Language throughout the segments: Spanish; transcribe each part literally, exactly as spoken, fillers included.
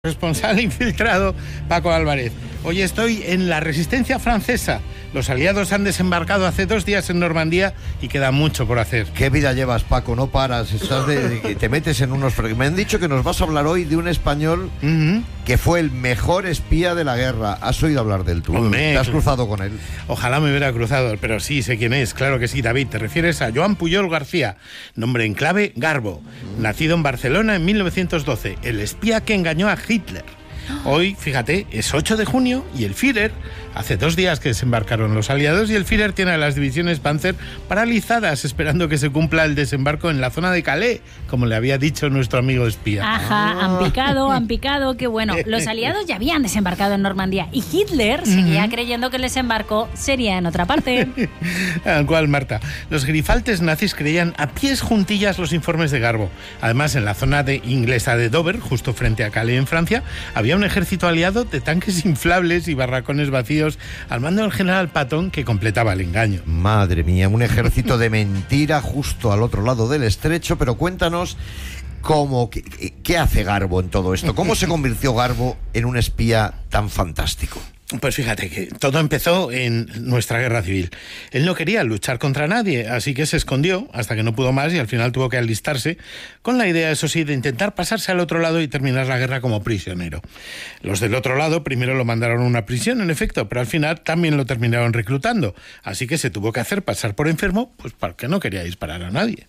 Responsable infiltrado Paco Álvarez. Hoy estoy en la resistencia francesa. Los aliados han desembarcado hace dos días en Normandía y queda mucho por hacer. ¿Qué vida llevas, Paco? No paras, estás de, te metes en unos... Me han dicho que nos vas a hablar hoy de un español uh-huh. que fue el mejor espía de la guerra. ¿Has oído hablar de él tú? Hombre, ¿Te has cruzado con él? Ojalá me hubiera cruzado, pero sí, sé quién es. Claro que sí, David. Te refieres a Joan Pujol García, nombre en clave Garbo, uh-huh. nacido en Barcelona en mil novecientos doce, el espía que engañó a Hitler. Hoy, fíjate, es ocho de junio y el Führer, hace dos días que desembarcaron los aliados y el Führer tiene a las divisiones Panzer paralizadas esperando que se cumpla el desembarco en la zona de Calais, como le había dicho nuestro amigo espía. Ajá, han picado, han picado, qué bueno. Los aliados ya habían desembarcado en Normandía y Hitler seguía uh-huh. creyendo que el desembarco sería en otra parte. Tal cual, Marta. Los grifaltes nazis creían a pies juntillas los informes de Garbo. Además, en la zona de inglesa de Dover, justo frente a Calais en Francia, había un ejército aliado de tanques inflables y barracones vacíos al mando del general Patton que completaba el engaño. Madre mía, un ejército de mentira justo al otro lado del estrecho, pero cuéntanos cómo, qué, qué hace Garbo en todo esto, cómo se convirtió Garbo en un espía tan fantástico. Pues fíjate que todo empezó en nuestra guerra civil. Él no quería luchar contra nadie, así que se escondió hasta que no pudo más y al final tuvo que alistarse con la idea, eso sí, de intentar pasarse al otro lado y terminar la guerra como prisionero. Los del otro lado primero lo mandaron a una prisión, en efecto, pero al final también lo terminaron reclutando. Así que se tuvo que hacer pasar por enfermo, pues porque no quería disparar a nadie.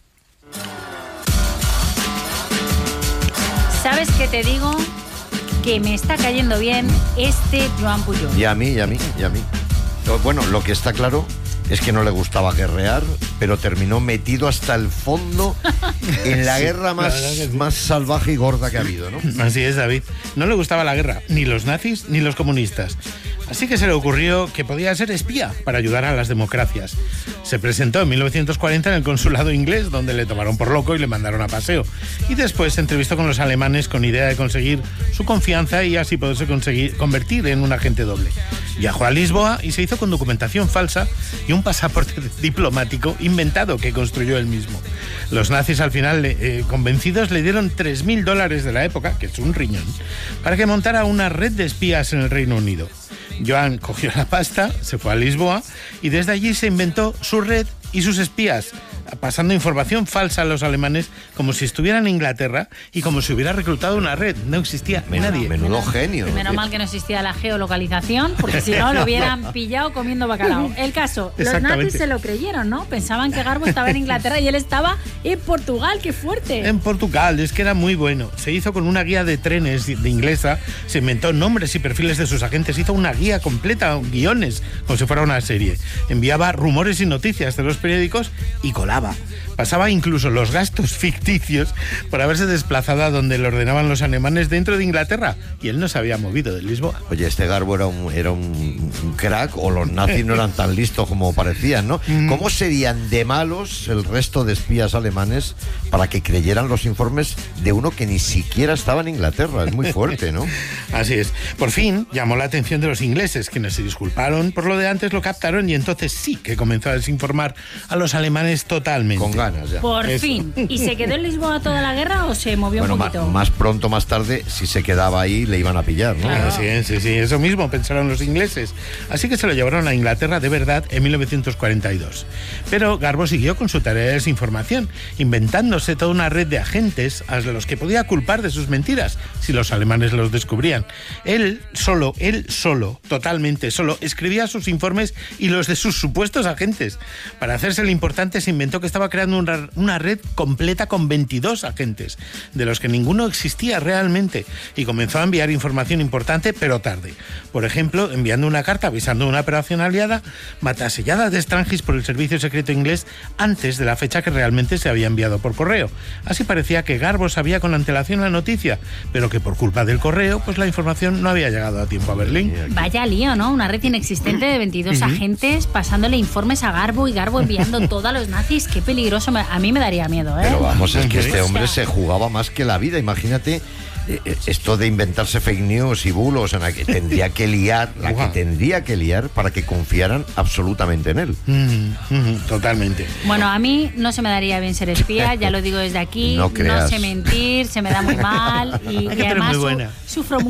¿Sabes qué te digo? Que me está cayendo bien este Joan Pujol. Y a mí, y a mí, y a mí. Bueno, lo que está claro es que no le gustaba guerrear, pero terminó metido hasta el fondo en la sí, guerra más, la sí. más salvaje y gorda que ha habido, ¿no? Así es, David. No le gustaba la guerra, ni los nazis ni los comunistas. Así que se le ocurrió que podía ser espía para ayudar a las democracias. Se presentó en mil novecientos cuarenta en el consulado inglés, donde le tomaron por loco y le mandaron a paseo. Y después se entrevistó con los alemanes con idea de conseguir su confianza y así poderse conseguir convertir en un agente doble. Viajó a Lisboa y se hizo con documentación falsa y un pasaporte diplomático inventado que construyó él mismo. Los nazis al final, eh, convencidos, le dieron tres mil dólares de la época, que es un riñón, para que montara una red de espías en el Reino Unido. Joan cogió la pasta, se fue a Lisboa y desde allí se inventó su red y sus espías, pasando información falsa a los alemanes como si estuvieran en Inglaterra y como si hubiera reclutado una red. No existía menudo, nadie. Menudo menos, genio. Menos mal que no existía la geolocalización, porque si no lo hubieran pillado comiendo bacalao. El caso, los nazis se lo creyeron, ¿no? Pensaban que Garbo estaba en Inglaterra y él estaba en Portugal. ¡Qué fuerte! En Portugal, es que era muy bueno. Se hizo con una guía de trenes de inglesa, se inventó nombres y perfiles de sus agentes, hizo una guía completa, guiones, como si fuera una serie. Enviaba rumores y noticias de los periódicos y colaba. Pasaba incluso los gastos ficticios por haberse desplazado a donde le ordenaban los alemanes dentro de Inglaterra y él no se había movido de Lisboa. Oye, este Garbo era un, era un crack o los nazis no eran tan listos como parecían, ¿no? ¿Cómo serían de malos el resto de espías alemanes para que creyeran los informes de uno que ni siquiera estaba en Inglaterra? Es muy fuerte, ¿no? Así es. Por fin llamó la atención de los ingleses, quienes se disculparon por lo de antes, lo captaron y entonces sí que comenzó a desinformar a los alemanes totalmente. Con ganas ya. Por Eso. fin. ¿Y se quedó en Lisboa toda la guerra o se movió bueno, un poquito? Más, más pronto, más tarde, si se quedaba ahí, le iban a pillar, ¿no? Claro. Sí, sí, sí, eso mismo pensaron los ingleses. Así que se lo llevaron a Inglaterra de verdad en mil novecientos cuarenta y dos. Pero Garbo siguió con su tarea de desinformación, inventándose toda una red de agentes a los que podía culpar de sus mentiras si los alemanes los descubrían. Él solo, él solo, totalmente solo, escribía sus informes y los de sus supuestos agentes. Para hacerse lo importante, se inventó que estaba creando una, una red completa con veintidós agentes, de los que ninguno existía realmente, y comenzó a enviar información importante, pero tarde. Por ejemplo, enviando una carta avisando de una operación aliada matasellada de Strangis por el servicio secreto inglés antes de la fecha que realmente se había enviado por correo. Así parecía que Garbo sabía con antelación la noticia, pero que por culpa del correo, pues la información no había llegado a tiempo a Berlín. Vaya lío, ¿no? Una red inexistente de veintidós uh-huh. agentes pasándole informes a Garbo y Garbo enviando todo a los nazis. Qué peligroso. A mí me daría miedo, ¿eh? Pero vamos, es que este hombre se jugaba más que la vida. Imagínate esto de inventarse fake news y bulos, en la que tendría que liar, la que tendría que liar para que confiaran absolutamente en él. Mm, mm, totalmente. Bueno, a mí no se me daría bien ser espía, ya lo digo desde aquí. No creas. No sé mentir, se me da muy mal y, y además su, sufro mucho.